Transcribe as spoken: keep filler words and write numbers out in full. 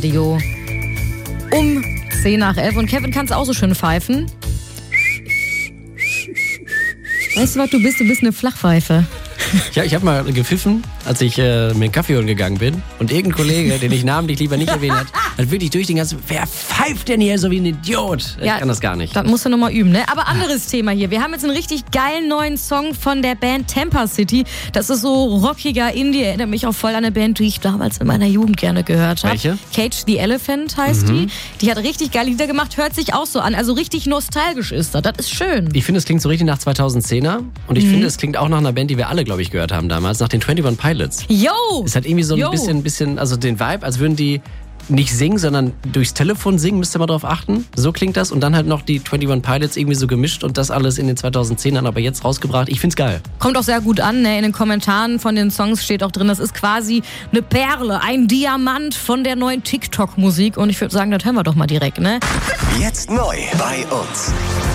Radio. Um zehn nach elf. Und Kevin, kannst auch so schön pfeifen? Weißt du, was du bist? Du bist eine Flachpfeife. Ja, ich habe mal gepfiffen, als ich äh, mir einen Kaffee holen gegangen bin. Und irgendein Kollege, den ich namentlich lieber nicht erwähnt hat, hat wirklich durch den ganzen... Wer pfeift denn hier so wie ein Idiot? Ich ja, kann das gar nicht. Das musst du nochmal üben, ne? Aber anderes Thema hier. Wir haben jetzt einen richtig geilen neuen Song von der Band Tampa City. Das ist so rockiger Indie. Erinnert mich auch voll an eine Band, die ich damals in meiner Jugend gerne gehört habe. Welche? Cage the Elephant heißt Mhm. die. Die hat richtig geile Lieder gemacht. Hört sich auch so an. Also richtig nostalgisch ist das. Das ist schön. Ich finde, es klingt so richtig nach zweitauszehner. Und ich Mhm. finde, es klingt auch nach einer Band, die wir alle, glaube ich, gehört haben damals. Nach den twenty-one Pilots. Yo! Es hat irgendwie so ein Yo. bisschen, bisschen, also den Vibe, als würden die nicht singen, sondern durchs Telefon singen, müsst ihr mal drauf achten. So klingt das. Und dann halt noch die twenty-one Pilots irgendwie so gemischt und das alles in den zweitausendzehnern, aber jetzt rausgebracht. Ich find's geil. Kommt auch sehr gut an, ne? In den Kommentaren von den Songs steht auch drin, das ist quasi eine Perle, ein Diamant von der neuen TikTok-Musik. Und ich würde sagen, das hören wir doch mal direkt, ne? Jetzt neu bei uns.